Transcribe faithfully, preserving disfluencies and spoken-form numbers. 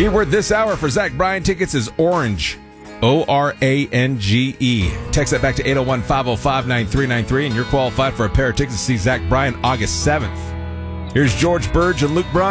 Keyword this hour for Zach Bryan tickets is orange. O R A N G E. Text that back to eight oh one, five oh five, nine three nine three, and you're qualified for a pair of tickets to see Zach Bryan August seventh. Here's George Burge and Luke Bryan.